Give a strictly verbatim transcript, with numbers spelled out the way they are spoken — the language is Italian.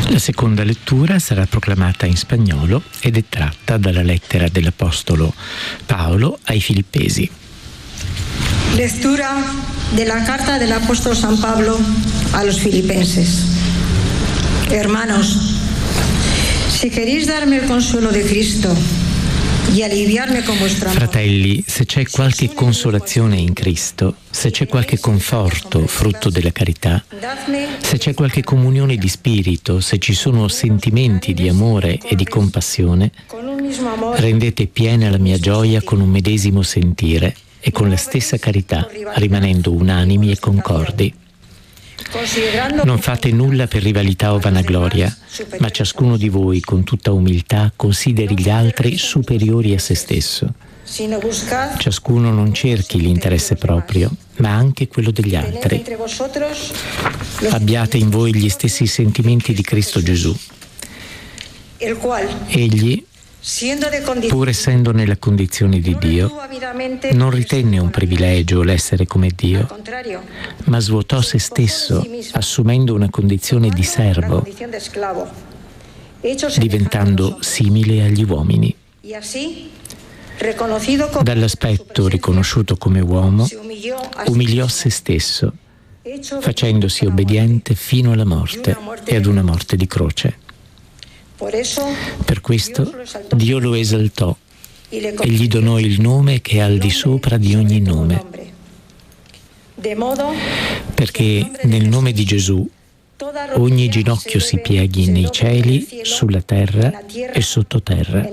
La seconda lettura sarà proclamata in spagnolo ed è tratta dalla lettera dell'Apostolo Paolo ai Filippesi. Lectura della carta del apóstol San Pablo a los filipenses. Hermanos, si queréis darme el consuelo de Cristo y aliviarme con vuestro amor. Fratelli, se c'è qualche consolazione in Cristo, se c'è qualche conforto frutto della carità, se c'è qualche comunione di spirito, se ci sono sentimenti di amore e di compassione, rendete piena la mia gioia con un medesimo sentire e con la stessa carità, rimanendo unanimi e concordi. Non fate nulla per rivalità o vanagloria, ma ciascuno di voi con tutta umiltà consideri gli altri superiori a se stesso. Ciascuno non cerchi l'interesse proprio, ma anche quello degli altri. Abbiate in voi gli stessi sentimenti di Cristo Gesù. Egli, pur essendo nella condizione di Dio, non ritenne un privilegio l'essere come Dio, ma svuotò se stesso, assumendo una condizione di servo, diventando simile agli uomini. Dall'aspetto riconosciuto come uomo, umiliò se stesso, facendosi obbediente fino alla morte e ad una morte di croce. Per questo Dio lo esaltò e gli donò il nome che è al di sopra di ogni nome, perché nel nome di Gesù ogni ginocchio si pieghi nei cieli, sulla terra e sottoterra,